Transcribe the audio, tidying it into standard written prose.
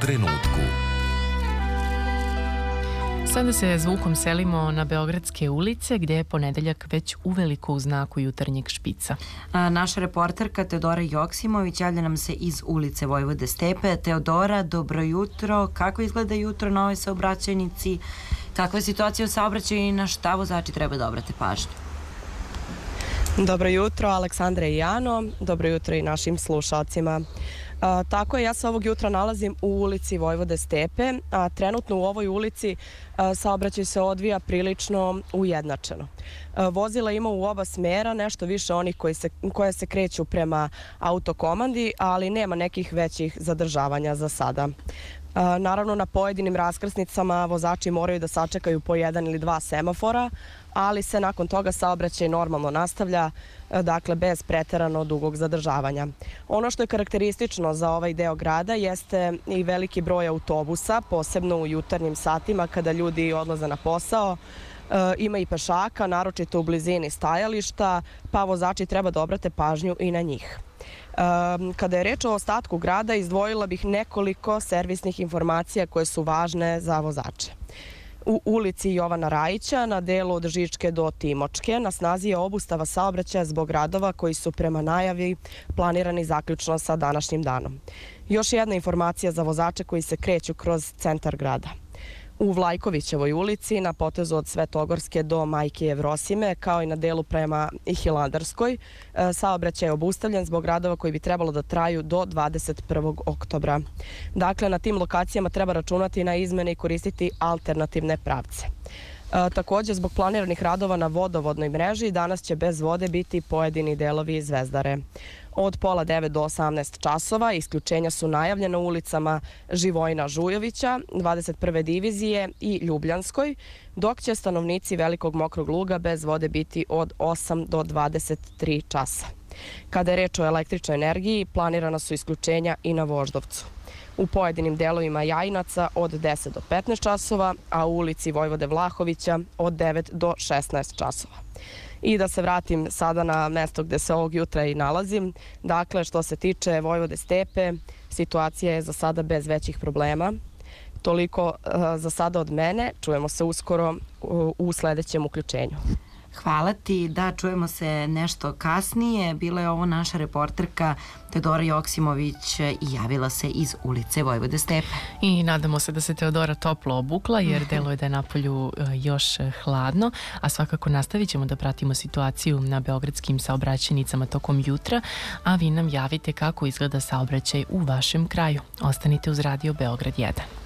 trenutku. Sada se zvukom selimo na Beogradske ulice, gdje je ponedeljak već uveliko u znaku jutarnjeg špica. Naša reporterka Teodora Joksimović javlja nam se iz ulice Vojvode Stepe. Teodora, dobro jutro. Kako izgleda jutro na ovoj saobraćajnici? Kakva je situacija u saobraćaju i na šta vozači treba da obrate pažnju? Dobro jutro, Aleksandra i Jano. Dobro jutro i našim slušalcima. Tako je, ja se ovog jutra nalazim u ulici Vojvode Stepe, a trenutno u ovoj ulici saobraćaj se odvija prilično ujednačeno. Vozila ima u oba smjera, nešto više onih koje se kreću prema autokomandi, ali nema nekih većih zadržavanja za sada. Naravno, na pojedinim raskrsnicama vozači moraju da sačekaju po jedan ili dva semafora, ali se nakon toga saobraćaj normalno nastavlja, dakle bez preterano dugog zadržavanja. Ono što je karakteristično za ovaj deo grada jeste i veliki broj autobusa, posebno u jutarnjim satima kada ljudi odlaze na posao. Ima i pešaka, naročito u blizini stajališta, pa vozači treba da obrate pažnju i na njih. Kada je reč o ostatku grada, izdvojila bih nekoliko servisnih informacija koje su važne za vozače. U ulici Jovana Rajića, na delu od Žičke do Timočke, na snazi je obustava saobraćaja zbog radova koji su prema najavi planirani zaključno sa današnjim danom. Još jedna informacija za vozače koji se kreću kroz centar grada. U Vlajkovićevoj ulici, na potezu od Svetogorske do Majke Jevrosime, kao i na delu prema Hilandarskoj, saobraćaj je obustavljen zbog radova koji bi trebalo da traju do 21. oktobra. Dakle, na tim lokacijama treba računati na izmene i koristiti alternativne pravce. Također, zbog planiranih radova na vodovodnoj mreži, danas će bez vode biti pojedini delovi Zvezdare. Od pola 9 do 18 časova isključenja su najavljena u ulicama Živojina Žujovića, 21. divizije i Ljubljanskoj, dok će stanovnici Velikog Mokrog Luga bez vode biti od 8 do 23 časa. Kada je reč o električnoj energiji, planirana su isključenja i na Voždovcu. U pojedinim delovima Jajinaca od 10 do 15 časova, a u ulici Vojvode Vlahovića od 9 do 16 časova. I da se vratim sada na mesto gdje se ovog jutra i nalazim. Dakle, što se tiče Vojvode Stepe, situacija je za sada bez većih problema. Toliko za sada od mene. Čujemo se uskoro u sljedećem uključenju. Hvala ti, da čujemo se nešto kasnije. Bila je ovo naša reporterka Teodora Joksimović i javila se iz ulice Vojvode Stepe. I nadamo se da se Teodora toplo obukla jer deluje da je napolju još hladno, a svakako nastavit ćemo da pratimo situaciju na beogradskim saobraćajnicama tokom jutra, a vi nam javite kako izgleda saobraćaj u vašem kraju. Ostanite uz Radio Beograd 1.